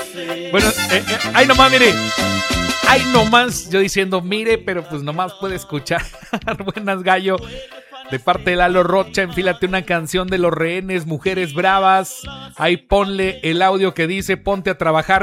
Bueno, ahí nomás, mire. Ahí nomás yo diciendo, mire, pero pues nomás puede escuchar. Buenas, gallo. De parte de Lalo Rocha, enfílate una canción de Los Rehenes, Mujeres Bravas. Ahí ponle el audio que dice, ponte a trabajar.